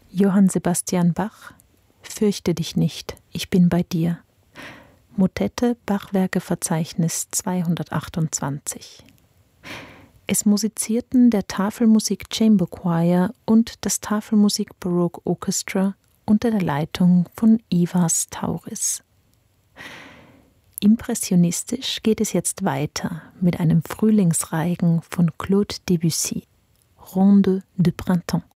Johann Sebastian Bach: Fürchte dich nicht, ich bin bei dir. Motette Bachwerkeverzeichnis 228. Es musizierten der Tafelmusik Chamber Choir und das Tafelmusik Baroque Orchestra unter der Leitung von Ivars Tauris. Impressionistisch geht es jetzt weiter mit einem Frühlingsreigen von Claude Debussy, Ronde de Printemps.